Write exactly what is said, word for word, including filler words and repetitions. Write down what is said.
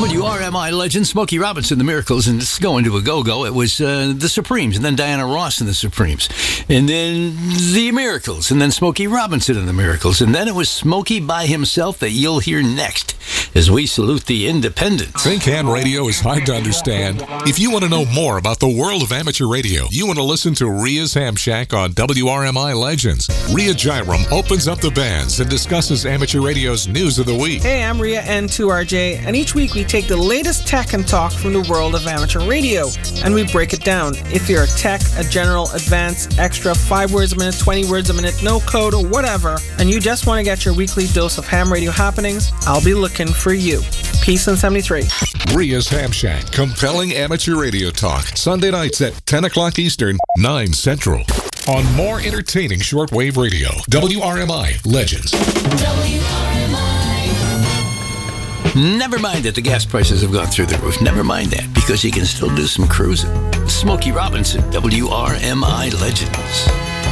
W R M I legend Smokey Robinson, the Miracles, and it's going to a go-go. It was uh, the Supremes, and then Diana Ross and the Supremes, and then the Miracles, and then Smokey Robinson and the Miracles, and then it was Smokey by himself that you'll hear next as we salute the independents. Think ham radio is hard to understand? If you want to know more about the world of amateur radio, you want to listen to Ria's Ham Shack on W R M I Legends. Ria Jairam opens up the bands and discusses amateur radio's news of the week. Hey, I'm Ria N two R J, and each week we take the latest tech and talk from the world of amateur radio, and we break it down. If you're a tech, a general, advanced, extra, five words a minute, twenty words a minute, no code, or whatever, and you just want to get your weekly dose of ham radio happenings, I'll be looking for you. Peace and seventy-three. Ria's Ham Shack, compelling amateur radio talk, Sunday nights at ten o'clock Eastern, nine Central. On more entertaining shortwave radio, W R M I Legends. W R M I. Never mind that the gas prices have gone through the roof. Never mind that, because you can still do some cruising. Smokey Robinson, W R M I Legends.